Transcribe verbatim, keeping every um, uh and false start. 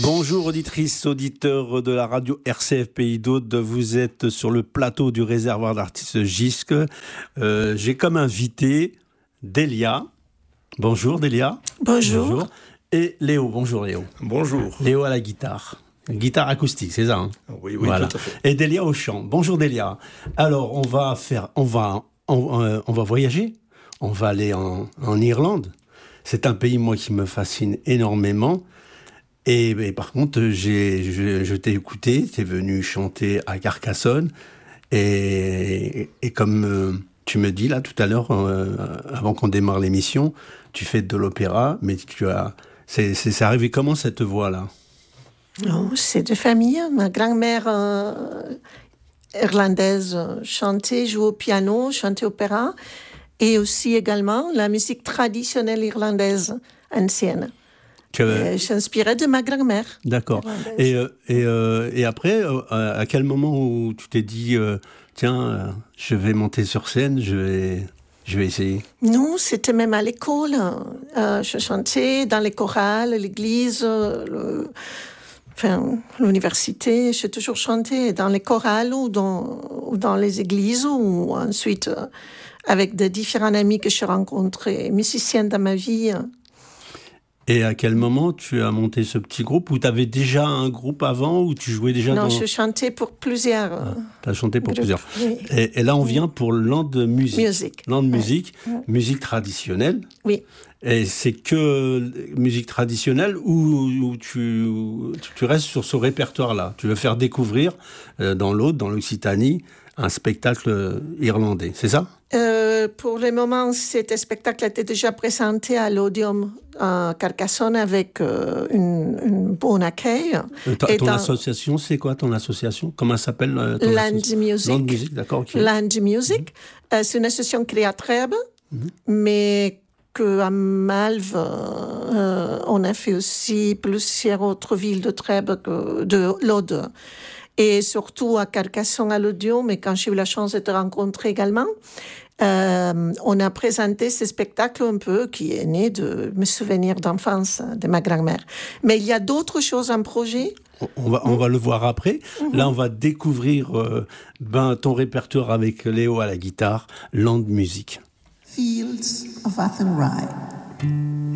Bonjour auditrices, auditeurs de la radio R C F Pays d'Aude. Vous êtes sur le plateau du réservoir d'artistes Gisque. Euh, j'ai comme invité Delia. Bonjour Delia. Bonjour. Bonjour. Et Léo. Bonjour Léo. Bonjour. Léo à la guitare. Guitare acoustique, c'est ça hein? Oui, oui, voilà. tout à fait. Et Delia au chant. Bonjour Delia. Alors, on va faire, on va, on, euh, on va voyager. On va aller en, en Irlande. C'est un pays, moi, qui me fascine énormément. Et, et par contre, j'ai, je, je t'ai écouté, tu es venu chanter à Carcassonne. Et, et comme euh, tu me dis là tout à l'heure, euh, avant qu'on démarre l'émission, tu fais de l'opéra, mais tu as. C'est, c'est, c'est arrivé comment cette voix-là? Oh, c'est de famille. Ma grand-mère euh, irlandaise chantait, jouait au piano, chantait opéra. Et aussi également la musique traditionnelle irlandaise ancienne. Tu avais... J'inspirais de ma grand-mère. D'accord. Et, euh, et, euh, et après, euh, à quel moment où tu t'es dit, euh, tiens, euh, je vais monter sur scène, je vais, je vais essayer? Non, c'était même à l'école. Euh, je chantais dans les chorales, l'église, le... enfin, l'université. J'ai toujours chanté dans les chorales ou dans, ou dans les églises ou ensuite euh, avec de différents amis que j'ai rencontrés, musiciens dans ma vie. Et à quel moment tu as monté ce petit groupe? Ou tu avais déjà un groupe avant? Ou tu jouais déjà non, dans... Non, je chantais pour plusieurs. Ah, tu as chanté pour groupes, plusieurs. Oui. Et, et là, on vient pour Land Music. Music. Land Music, ouais. musique traditionnelle. Oui. Et c'est que musique traditionnelle ou, ou tu, tu restes sur ce répertoire-là? Tu veux faire découvrir euh, dans l'Aude, dans l'Occitanie, un spectacle irlandais, c'est ça? Euh, pour le moment, cet spectacle a été déjà présenté à l'Odeum à Carcassonne avec euh, une, une bon accueil. Euh, ta, ton dans... association, c'est quoi ton association? Comment ça s'appelle euh, ton Land association? Music. Land Music, d'accord. Okay. Land Music. Mm-hmm. Euh, c'est une association créée à Trèbes, mm-hmm. mais qu'à Malves, euh, on a fait aussi plusieurs autres villes de Trèbes, que de l'Aude. Et surtout à Carcassonne, à l'Odeum, mais quand j'ai eu la chance de te rencontrer également, euh, on a présenté ce spectacle un peu qui est né de mes souvenirs d'enfance de ma grand-mère. Mais il y a d'autres choses en projet. On va, on va le voir après. Mm-hmm. Là, on va découvrir euh, ben, ton répertoire avec Léo à la guitare, Land Music. Fields of Athenry.